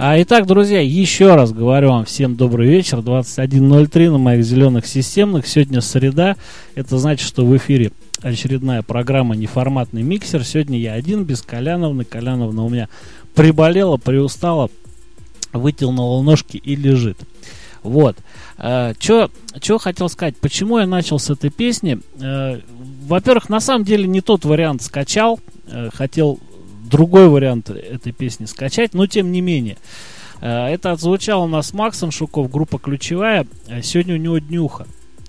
Итак, друзья, еще раз говорю вам всем добрый вечер. 21:03 на моих зеленых системных. Сегодня среда. Это значит, что в эфире очередная программа «Неформатный миксер». Сегодня я один, без Коляновны. Коляновна у меня приболела, приустала, вытянула ножки и лежит. Вот. Что хотел сказать? Почему я начал с этой песни? Во-первых, на самом деле не тот вариант скачал. Хотел другой вариант этой песни скачать, но тем не менее. Это отзвучало у нас с Максом Шуков, группа «Ключевая». Сегодня у него днюха.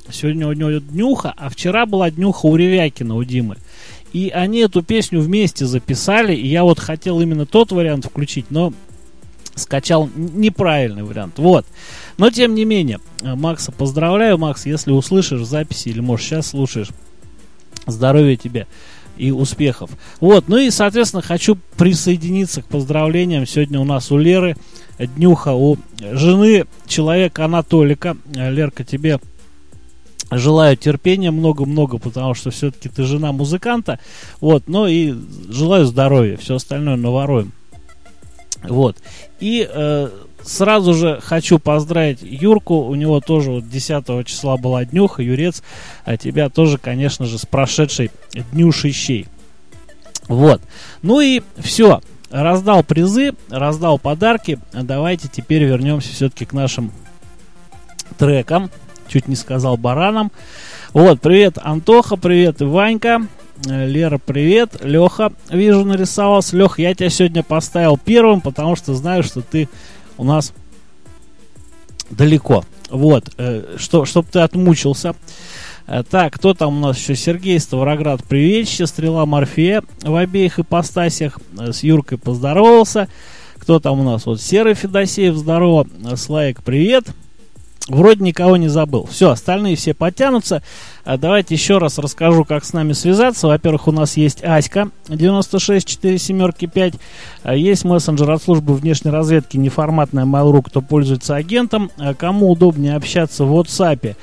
А вчера была днюха у Ревякина, у Димы. И они эту песню вместе записали, и я вот хотел именно тот вариант включить, но скачал неправильный вариант. Вот. Но тем не менее, Макса поздравляю. Макс, если услышишь записи или, может, сейчас слушаешь, здоровья тебе и успехов. Вот, ну и, соответственно, хочу присоединиться к поздравлениям. Сегодня у нас у Леры днюха, у жены человека Анатолика. Лерка, тебе желаю терпения много-много, потому что все-таки ты жена музыканта. Вот, ну и желаю здоровья. Все остальное навороем. Вот. И сразу же хочу поздравить Юрку. У него тоже вот 10 числа была днюха. Юрец, а тебя тоже, конечно же, с прошедшей днюшищей. Вот. Ну и все. Раздал призы, раздал подарки. Давайте теперь вернемся все-таки к нашим трекам. Чуть не сказал баранам. Вот, привет, Антоха, привет, Ванька. Лера, привет. Леха, вижу, нарисовался. Леха, я тебя сегодня поставил первым, потому что знаю, что ты у нас далеко. Вот, чтоб ты отмучился. Так, кто там у нас еще? Сергей Ставроград, приветище. Стрела Морфея в обеих ипостасях. С Юркой поздоровался. Кто там у нас? Вот Серый Федосеев, здорово. Слайк, привет. Вроде никого не забыл. Все, остальные все подтянутся. Давайте еще раз расскажу, как с нами связаться. Во-первых, у нас есть Аська 964775. Есть мессенджер от службы внешней разведки неформатная Mail.ru, кто пользуется агентом. Кому удобнее общаться в WhatsApp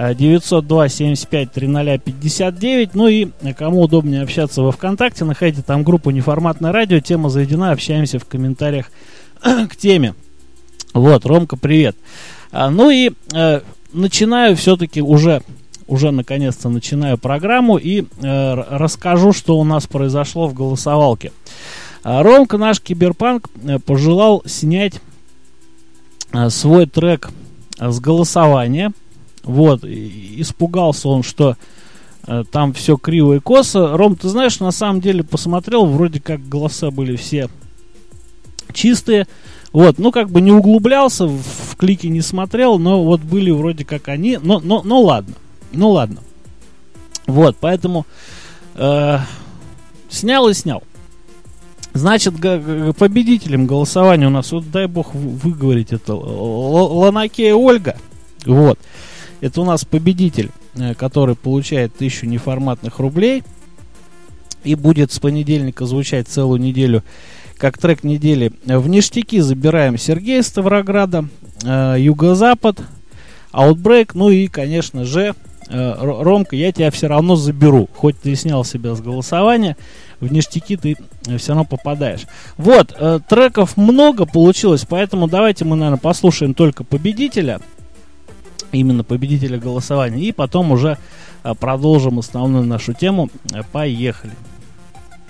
902-75-00-59. Ну и кому удобнее общаться во ВКонтакте, находите там группу «Неформатное радио». Тема заведена, общаемся в комментариях к теме. Вот, Ромка, привет. Ну и начинаю все-таки уже наконец-то начинаю программу и расскажу, что у нас произошло в голосовалке. Ромка, наш киберпанк, пожелал снять свой трек с голосования. Вот, испугался он, что там все криво и косо. Ром, ты знаешь, на самом деле посмотрел, вроде как голоса были все чистые. Вот, ну как бы не углублялся, в клики не смотрел, но вот были вроде как они, но ладно. Вот, поэтому снял и снял. Значит, победителем голосования у нас, вот дай бог выговорить это, Ланакея Ольга. Вот, это у нас победитель, который получает 1000 неформатных рублей и будет с понедельника звучать целую неделю как трек недели. В ништяки забираем Сергея Ставрограда, Юго-Запад, Outbreak, ну и, конечно же, Ромка, я тебя все равно заберу. Хоть ты снял себя с голосования, в ништяки ты все равно попадаешь. Вот, треков много получилось, поэтому давайте мы, наверное, послушаем только победителя, именно победителя голосования, и потом уже продолжим основную нашу тему. Поехали.